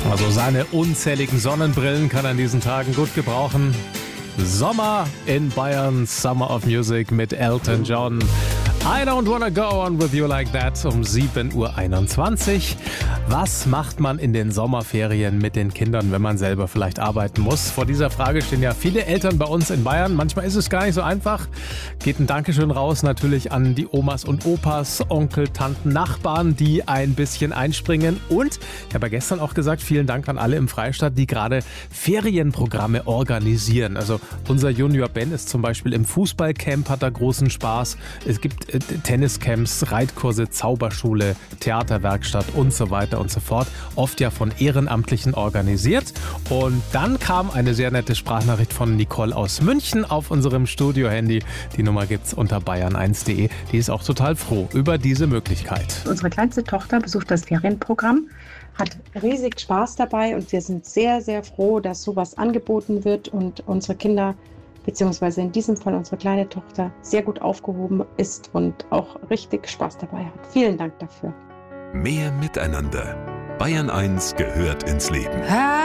Also seine unzähligen Sonnenbrillen kann er in diesen Tagen gut gebrauchen. Sommer in Bayern, Summer of Music mit Elton John. I don't wanna go on with you like that um 7:21 Uhr. Was macht man in den Sommerferien mit den Kindern, wenn man selber vielleicht arbeiten muss? Vor dieser Frage stehen ja viele Eltern bei uns in Bayern. Manchmal ist es gar nicht so einfach. Geht ein Dankeschön raus natürlich an die Omas und Opas, Onkel, Tanten, Nachbarn, die ein bisschen einspringen. Und ich habe ja gestern auch gesagt, vielen Dank an alle im Freistaat, die gerade Ferienprogramme organisieren. Also unser Junior Ben ist zum Beispiel im Fußballcamp, hat da großen Spaß. Es gibt Tenniscamps, Reitkurse, Zauberschule, Theaterwerkstatt und so weiter und so fort. Oft ja von Ehrenamtlichen organisiert. Und dann kam eine sehr nette Sprachnachricht von Nicole aus München auf unserem Studio-Handy. Die Nummer gibt's unter bayern1.de. Die ist auch total froh über diese Möglichkeit. Unsere kleinste Tochter besucht das Ferienprogramm, hat riesig Spaß dabei und wir sind sehr, sehr froh, dass sowas angeboten wird und unsere Kinder, beziehungsweise in diesem Fall unsere kleine Tochter, sehr gut aufgehoben ist und auch richtig Spaß dabei hat. Vielen Dank dafür. Mehr Miteinander. Bayern 1 gehört ins Leben.